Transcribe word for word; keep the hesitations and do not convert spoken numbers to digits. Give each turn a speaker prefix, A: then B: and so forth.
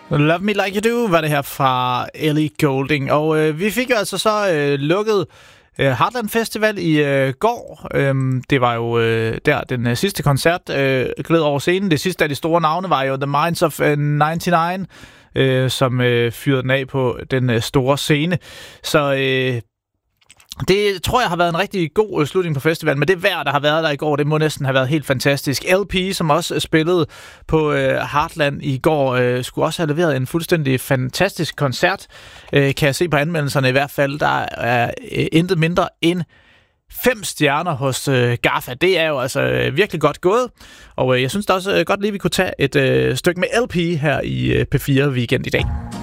A: Love Me Like You Do var det her fra Ellie Goulding. Og øh, vi fik jo altså så øh, lukket øh, Heartland Festival i øh, går. Øhm, det var jo øh, der den øh, sidste koncert øh, gled over scenen. Det sidste af de store navne var jo The Minds of øh, nioghalvfems, øh, som øh, fyrede den af på den øh, store scene. Så øh, det tror jeg har været en rigtig god slutning på festivalen, men det vejr, der har været der i går, det må næsten have været helt fantastisk. L P, som også spillede på øh, Heartland i går, øh, skulle også have leveret en fuldstændig fantastisk koncert, øh, kan jeg se på anmeldelserne i hvert fald. Der er øh, intet mindre end fem stjerner hos øh, Gaffa. Det er jo altså øh, virkelig godt gået, og øh, jeg synes da også øh, godt lige, vi kunne tage et øh, stykke med L P her i øh, P fire Weekend i dag.